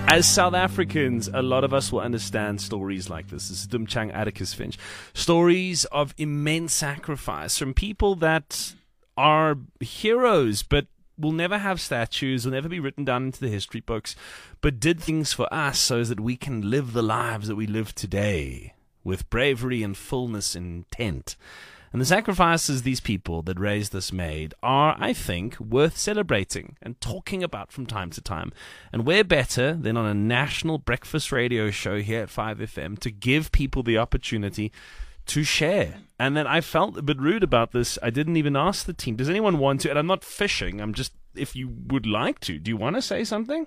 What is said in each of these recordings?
As South Africans, a lot of us will understand stories like this. This is Dumchang Atticus Finch. Stories of immense sacrifice from people that are heroes, but will never have statues, will never be written down into the history books, but did things for us so that we can live the lives that we live today with bravery and fullness and intent. And the sacrifices these people that raised us made are, I think, worth celebrating and talking about from time to time. And where better than on a national breakfast radio show here at 5FM to give people the opportunity to share. And then I felt a bit rude about this. I didn't even ask the team. Does anyone want to? And I'm not fishing. I'm just, if you would like to. Do you want to say something?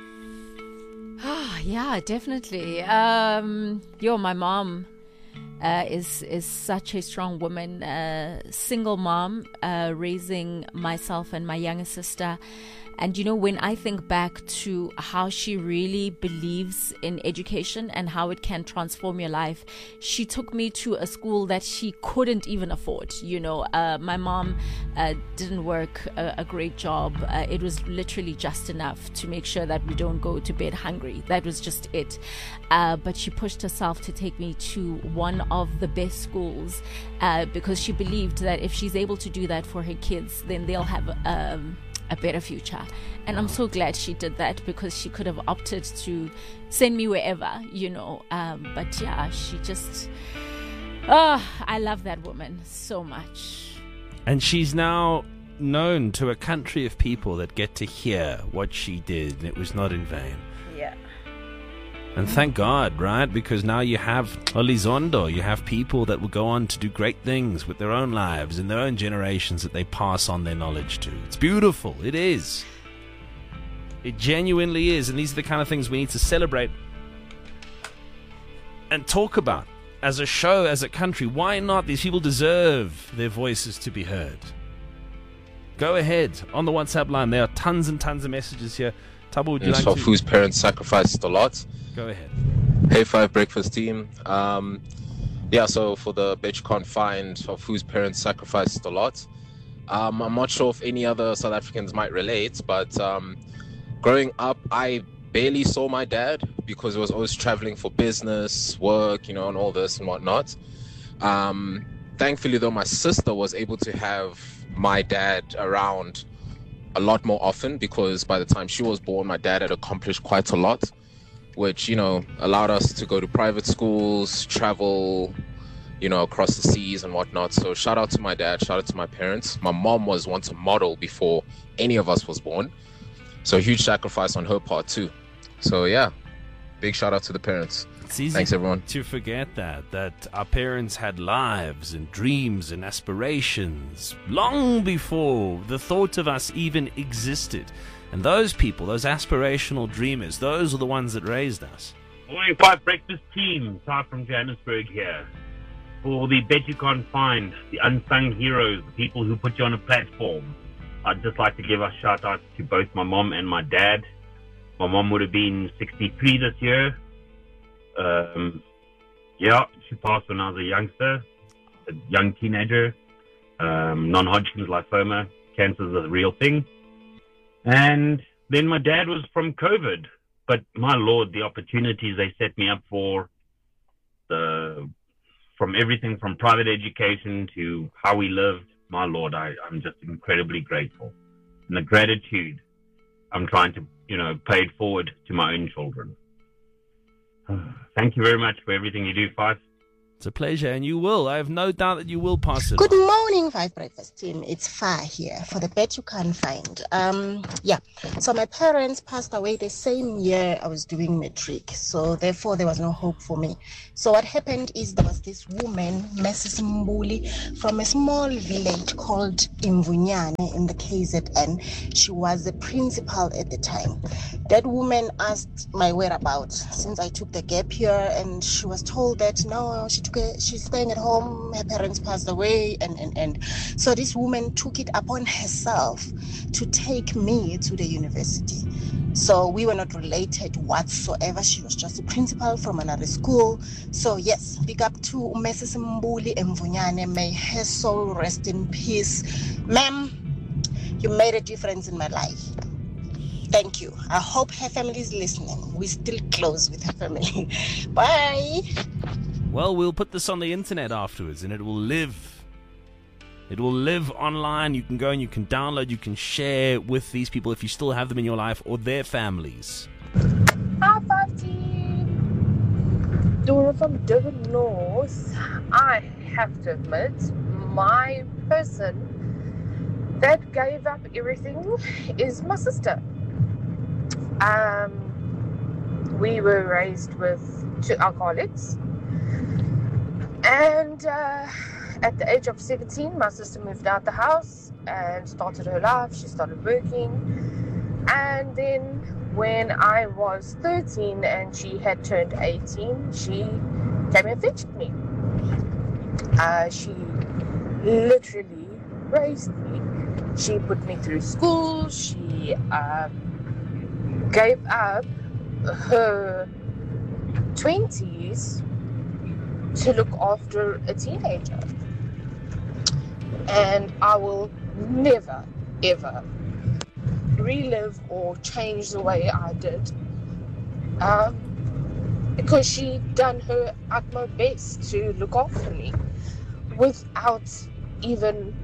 Yeah, definitely. My mom is such a strong woman, single mom, raising myself and my younger sister. And, when I think back to how she really believes in education and how it can transform your life, she took me to a school that she couldn't even afford. My mom didn't work a great job. It was literally just enough to make sure that we don't go to bed hungry. That was just it. But she pushed herself to take me to one of the best schools because she believed that if she's able to do that for her kids, then they'll have a better future. And I'm so glad she did that, because she could have opted to send me wherever, but yeah, she just I love that woman so much. And she's now known to a country of people that get to hear what she did, and it was not in vain. Yeah. And thank God, right? Because now you have Olizondo, you have people that will go on to do great things with their own lives and their own generations that they pass on their knowledge to. It's beautiful. It is. It genuinely is. And these are the kind of things we need to celebrate and talk about as a show, as a country. Why not? These people deserve their voices to be heard. Go ahead. On the WhatsApp line, there are tons and tons of messages here. Tabo, would you like to? Whose parents sacrificed a lot. Go ahead. Hey, 5 Breakfast team. So for the Bet You Can't Find of whose parents sacrificed a lot, I'm not sure if any other South Africans might relate, but growing up, I barely saw my dad because he was always traveling for business, work, and all this and whatnot. Thankfully, though, my sister was able to have my dad around a lot more often, because by the time she was born, my dad had accomplished quite a lot, which, allowed us to go to private schools, travel, across the seas and whatnot. So shout out to my dad, shout out to my parents. My mom was once a model before any of us was born. So huge sacrifice on her part too. So yeah, big shout out to the parents. It's easy Thanks, everyone. to forget that our parents had lives and dreams and aspirations long before the thought of us even existed. And those people, those aspirational dreamers, those are the ones that raised us. Morning 5 Breakfast team, Ty from Johannesburg here. For the Bet You Can't Find, the unsung heroes, the people who put you on a platform, I'd just like to give a shout out to both my mom and my dad. My mom would have been 63 this year. She passed when I was a youngster, a young teenager. Non-Hodgkin's lymphoma, cancer is a real thing. And then my dad was from COVID. But my Lord, the opportunities they set me up for, from everything from private education to how we lived, my Lord, I'm just incredibly grateful. And the gratitude, I'm trying to, pay it forward to my own children. Thank you very much for everything you do, 5. It's a pleasure, and you will. I have no doubt that you will pass it Good on. morning, 5 Breakfast team. It's Far here for the Bet You Can't Find. So my parents passed away the same year I was doing matric, so therefore there was no hope for me. So what happened is there was this woman, Mrs. Mbuli, from a small village called Imvunyane in the KZN. She was the principal at the time. That woman asked my whereabouts since I took the gap year, and she was told that no, she's staying at home, her parents passed away, and so this woman took it upon herself to take me to the university. So we were not related whatsoever. She was just a principal from another school. So yes, big up to Mrs. Mbuli Mvunyane. May her soul rest in peace. Ma'am, you made a difference in my life. Thank you. I hope her family is listening. We're still close with her family. Bye. Well, we'll put this on the internet afterwards, and it will live. It will live online. You can go and you can download, you can share with these people if you still have them in your life or their families. Hi, 5 team. Dora from Durban North. I have to admit, my person that gave up everything is my sister. We were raised with 2 alcoholics, and at the age of 17, my sister moved out the house and started her life. She started working. And then when I was 13 and she had turned 18, she came and fetched me. She literally raised me. She put me through school. She gave up her 20s to look after a teenager. And I will never, ever relive or change the way I did. Because she done her utmost best to look after me without even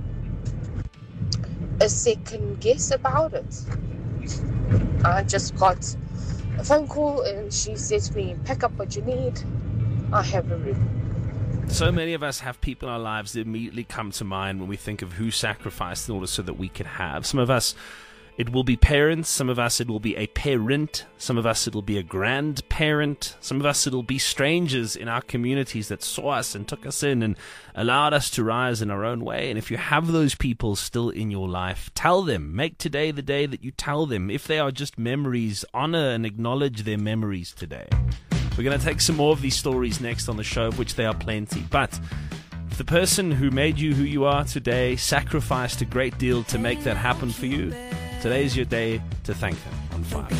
a second guess about it. I just got a phone call and she said to me, pack up what you need. I have a room. So many of us have people in our lives that immediately come to mind when we think of who sacrificed in order so that we could have. Some of us, it will be parents. Some of us, it will be a parent. Some of us, it'll be a grandparent. Some of us, it'll be strangers in our communities that saw us and took us in and allowed us to rise in our own way. And if you have those people still in your life, tell them. Make today the day that you tell them. If they are just memories, honor and acknowledge their memories today. We're going to take some more of these stories next on the show, of which there are plenty. But if the person who made you who you are today sacrificed a great deal to make that happen for you, today's your day to thank them on 5.